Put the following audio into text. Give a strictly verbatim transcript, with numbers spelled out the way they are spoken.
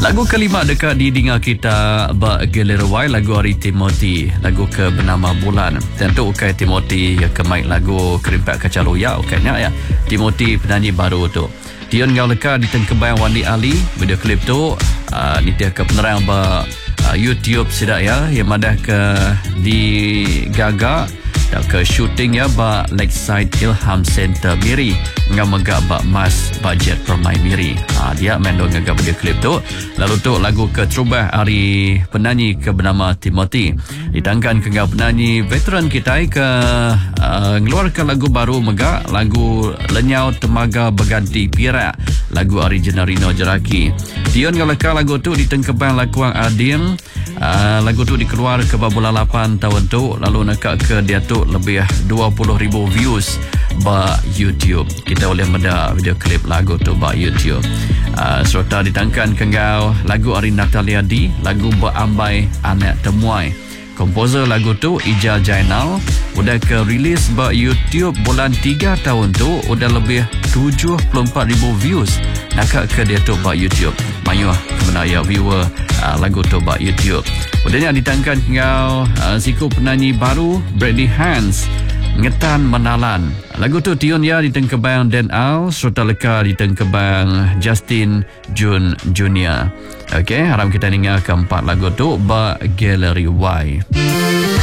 Lagu kelima dekat di dengar kita Bak Gallery Y, lagu Ari Timothy, lagu ke bernama Bulan. Tentu ukai Timothy ya ke mic lagu Kerimpak Kacaluya ukainya ya. Timothy penyanyi baru tu. Dion ngau leka di tengkebang Wandi Ali. Video klip tu uh, ni dia ke penerang ba uh, YouTube sidak ya yang madah ke di Gaga dan ke shooting ya ba Lakeside Ilham Center Miri ngam megak ba mas budget permai Miri. Ha, dia main dong ngagak video klip tu. Lalu tu lagu ke Terubah Ari penyanyi ke bernama Timothy. Ditangkan ke ngau penyanyi veteran kita ke uh, ngeluarkan lagu baru megak lagu Lenyau Temaga Berganti Pirak, lagu original Rino Jeraki. Dion ngalaka lagu tu di tengkebang lakuang Adin. Uh, lagu tu dikeluar ke bulan lapan tahun tu, lalu nakak ke dia tu lebih dua puluh ribu views ba YouTube. Kita boleh meda video klip lagu tu ba YouTube. Uh, serta ditangkan ke ngau lagu Ari Natalia D, lagu Berambai Anak Temuai. Komposer lagu tu Ijal Jainal udah ke release ba YouTube bulan tiga tahun tu, udah lebih tujuh puluh empat ribu views nakak ke dia tu ba YouTube. Mayuh kemenaya viewer uh, lagu tu ba YouTube. Udahnya ditangkan ngau uh, siku penyanyi baru Brady Hans, Ngetan Menalan. Lagu tu Tion ya di tengkebang Dan Al serta leka di tengkebang Justin Jun Junior. Okey, harap kita dengar keempat lagu tu ba Gallery Y.